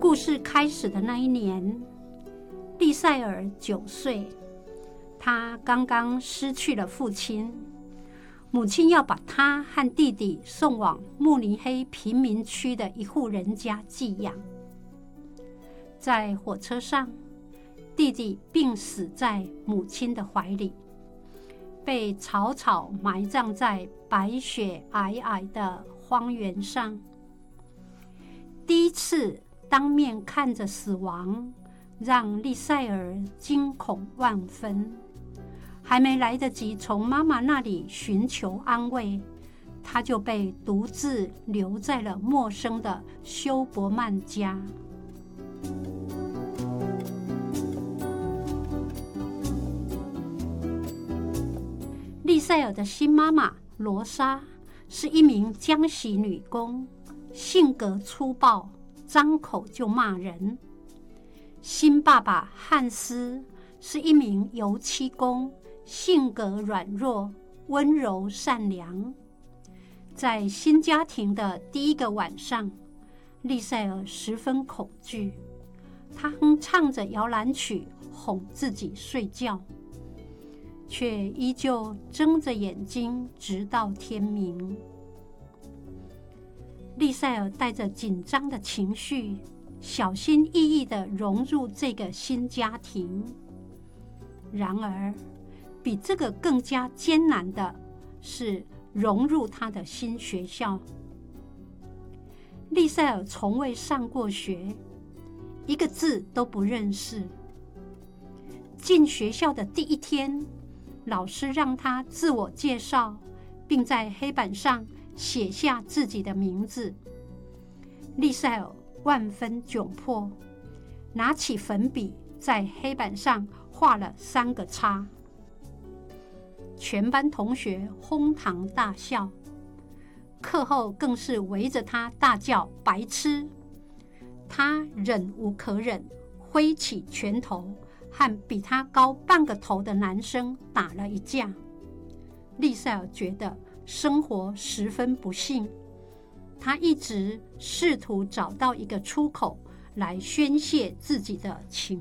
故事开始的那一年，利塞尔9岁，他刚刚失去了父亲，母亲要把他和弟弟送往慕尼黑贫民区的一户人家寄养。在火车上，弟弟病死在母亲的怀里，被草草埋葬在白雪皑皑的荒原上。第一次当面看着死亡，让利塞尔惊恐万分。还没来得及从妈妈那里寻求安慰，他就被独自留在了陌生的休伯曼家。利塞尔的新妈妈罗莎是一名江洗女工，性格粗暴，张口就骂人。新爸爸汉斯是一名油漆工，性格软弱，温柔善良。在新家庭的第一个晚上，利塞尔十分恐惧，他哼唱着摇篮曲哄自己睡觉，却依旧睁着眼睛直到天明。利塞尔带着紧张的情绪，小心翼翼地融入这个新家庭。然而，比这个更加艰难的是融入他的新学校。利塞尔从未上过学，一个字都不认识。进学校的第一天，老师让他自我介绍，并在黑板上写下自己的名字。利塞尔万分窘迫，拿起粉笔在黑板上画了3个叉。全班同学哄堂大笑，课后更是围着他大叫白痴。他忍无可忍，挥起拳头和比他高半个头的男生打了一架。利塞尔觉得生活十分不幸，他一直试图找到一个出口来宣泄自己的情